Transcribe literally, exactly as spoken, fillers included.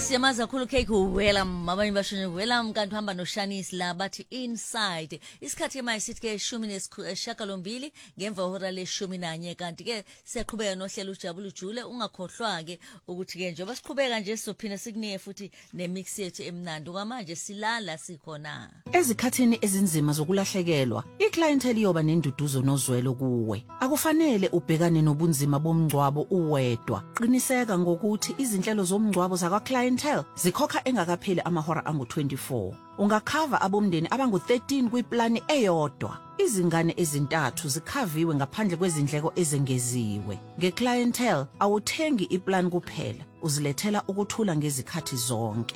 siyamaza kakhulu cake welcome abanye basho welcome kanti uhamba noShanice la bathi inside isikhathi manje sithi ke ishumi nesishiyagalombili ngemva kwehora leshumi nanye kanti ke siyaqhubeka nohlelo ujabule ujule ungakhohlwa ke ukuthi ke njengoba siqhubeka nje sizophinda sikunike futhi nemix yethu emnandi kwamanje silala sikhona ezikhathini ezinzima zokulahlekelwa iclientele yoba nenduduzo nozwelo kuwe akufanele ubhekane nobunzima bomngcwabo uwedwa qiniseka ngokuthi izinhlelo zomngcwabo zakwa clientele zikhokha engakapheli amahora angu twenty-four ungakhava abomndeni abangu thirteen kwiplani eyodwa izingane ezintathu zikhaviwe ngaphandle kwezindleko ezengeziwe ngeclientele awuthengi iplan kuphela uzilethela ukuthula ngezikhathi zonke